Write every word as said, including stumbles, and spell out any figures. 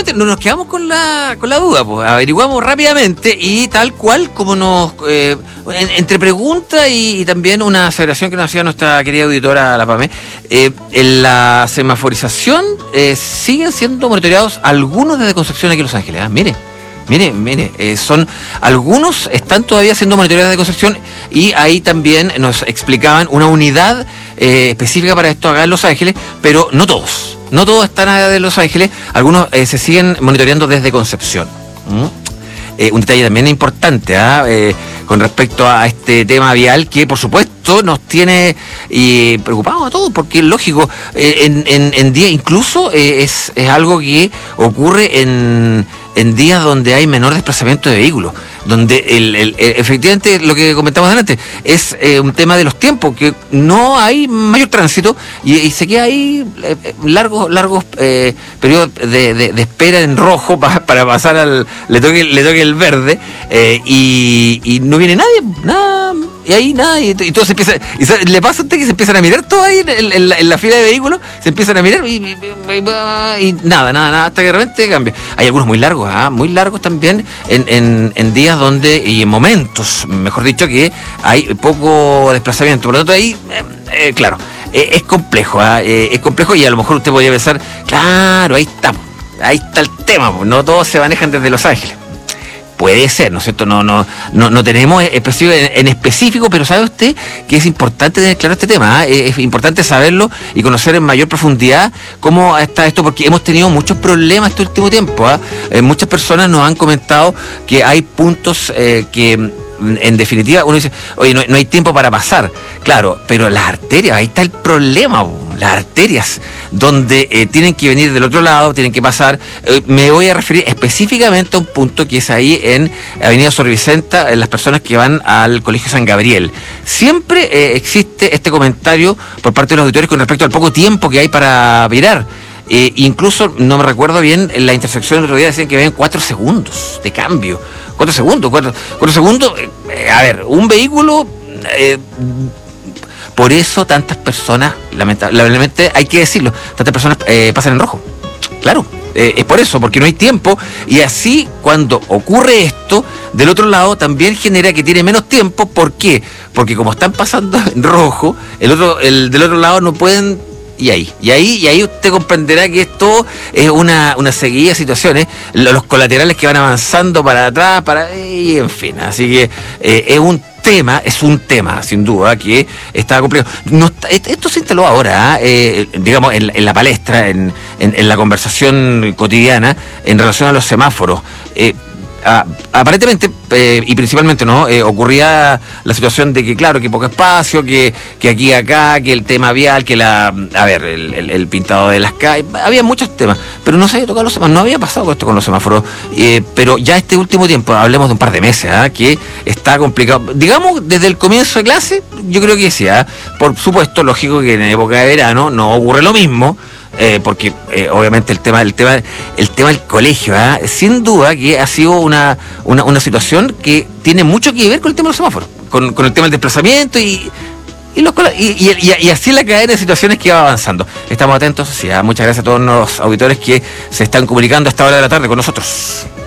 finalmente no nos quedamos con la con la duda, pues averiguamos rápidamente y tal cual como nos eh, en, entre preguntas y, y también una aseveración que nos hacía nuestra querida auditora la Pame, eh, en la semaforización eh, siguen siendo monitoreados algunos desde Concepción aquí en Los Ángeles. ¿eh? Mire, mire, mire, eh, son algunos están todavía siendo monitoreados de Concepción y ahí también nos explicaban una unidad eh, específica para esto acá en Los Ángeles, pero no todos. No todos están allá de Los Ángeles, algunos eh, se siguen monitoreando desde Concepción. ¿Mm? Eh, un detalle también importante ¿eh? Eh, con respecto a este tema vial que por supuesto nos tiene eh, preocupados a todos, porque es lógico, eh, en, en, en día incluso eh, es, es algo que ocurre en, en días donde hay menor desplazamiento de vehículos, donde el, el, el, efectivamente lo que comentamos antes es eh, un tema de los tiempos, que no hay mayor tránsito y, y se queda ahí eh, largos largos eh, periodos de, de, de espera en rojo pa, para pasar al le toque le toque el verde eh, y, y no viene nadie, nada, y ahí nada, y, y todo se empieza, y se, le pasa a usted que se empiezan a mirar todo ahí en, en, en, la, en la fila de vehículos, se empiezan a mirar y, y, y, y nada, nada, nada, hasta que de repente cambia. Hay algunos muy largos, ¿ah? muy largos también en, en, en días donde, y en momentos, mejor dicho, que hay poco desplazamiento. Por lo tanto, ahí, eh, eh, claro, eh, es complejo, ¿ah? eh, es complejo y a lo mejor usted podría pensar, claro, ahí está, ahí está el tema, no todos se manejan desde Los Ángeles. Puede ser, ¿no es cierto? No, no, no, no tenemos específico, en, en específico, pero ¿sabe usted que es importante tener claro este tema? ¿eh? Es importante saberlo y conocer en mayor profundidad cómo está esto, porque hemos tenido muchos problemas este último tiempo. ¿eh? Eh, muchas personas nos han comentado que hay puntos eh, que, en definitiva, uno dice, oye, no, no hay tiempo para pasar. Claro, pero las arterias, ahí está el problema, las arterias, donde eh, tienen que venir del otro lado, tienen que pasar. Eh, me voy a referir específicamente a un punto que es ahí en Avenida Sor Vicenta, en las personas que van al Colegio San Gabriel. Siempre eh, existe este comentario por parte de los auditores con respecto al poco tiempo que hay para virar. Eh, incluso, no me recuerdo bien, en la intersección del otro día decían que ven cuatro segundos de cambio. Cuatro segundos, cuatro, cuatro segundos. Eh, a ver, un vehículo... Eh, por eso tantas personas, lamentablemente hay que decirlo, tantas personas eh, pasan en rojo. Claro, eh, es por eso, porque no hay tiempo. Y así, cuando ocurre esto, del otro lado también genera que tiene menos tiempo. ¿Por qué? Porque como están pasando en rojo, el otro, el del otro lado no pueden... Y ahí, y ahí, y ahí usted comprenderá que esto es una, una seguida de situaciones, los colaterales que van avanzando para atrás, para y en fin, así que eh, es un tema, es un tema, sin duda, que está complejo. No, esto se instaló ahora, eh, digamos, en, en la palestra, en, en, en la conversación cotidiana, en relación a los semáforos. Eh, A, aparentemente eh, y principalmente no eh, ocurría la situación de que claro, que poco espacio, que, que aquí acá, que el tema vial, que la a ver, el, el, el pintado de las calles, había muchos temas, pero no se había tocado los semáforos, no había pasado esto con los semáforos, eh, pero ya este último tiempo, hablemos de un par de meses, ¿eh? que está complicado, digamos desde el comienzo de clase, yo creo que sí, ¿eh? Por supuesto, lógico que en época de verano no ocurre lo mismo. Eh, porque eh, obviamente el tema el tema el tema del colegio ¿eh? sin duda que ha sido una, una una situación que tiene mucho que ver con el tema de los semáforos, con, con el tema del desplazamiento y y, los, y, y, y así la cadena de situaciones que va avanzando. Estamos atentos, sí, ¿eh? Muchas gracias a todos los auditores que se están comunicando a esta hora de la tarde con nosotros.